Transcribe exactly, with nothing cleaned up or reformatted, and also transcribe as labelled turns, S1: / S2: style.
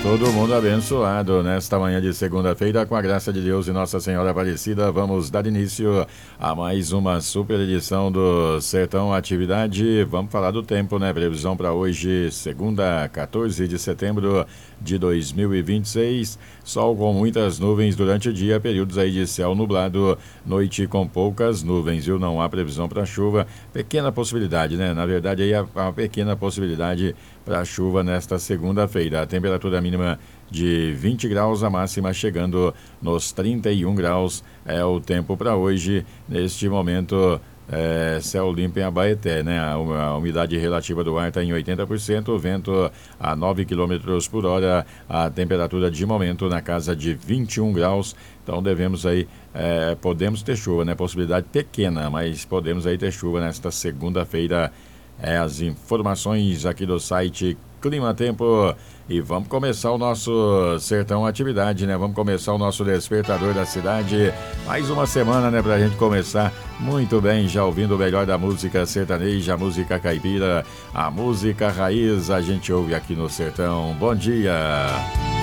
S1: Todo mundo abençoado nesta manhã de segunda-feira, com a graça de Deus e Nossa Senhora Aparecida. Vamos dar início a mais uma super edição do Sertão Atividade. Vamos falar do tempo, né? Previsão para hoje, segunda, quatorze de setembro de dois mil e vinte e seis. Sol com muitas nuvens durante o dia, períodos aí de céu nublado, noite com poucas nuvens, viu? Não há previsão para chuva. Pequena possibilidade, né? Na verdade, aí há uma pequena possibilidade para chuva nesta segunda-feira. A temperatura mínima de vinte graus, a máxima chegando nos trinta e um graus. É o tempo para hoje. Neste momento, é, céu limpo em Abaeté, né? A, a umidade relativa do ar está em oitenta por cento, o vento a nove quilômetros por hora, a temperatura de momento na casa de vinte e um graus. Então devemos aí, é, podemos ter chuva, né? Possibilidade pequena, mas podemos aí ter chuva nesta segunda-feira. É, as informações aqui do site Clima Tempo. E vamos começar o nosso Sertão Atividade, né? Vamos começar o nosso Despertador da Cidade. Mais uma semana, né? Pra gente começar muito bem, já ouvindo o melhor da música sertaneja, a música caipira, a música raiz, a gente ouve aqui no Sertão. Bom dia!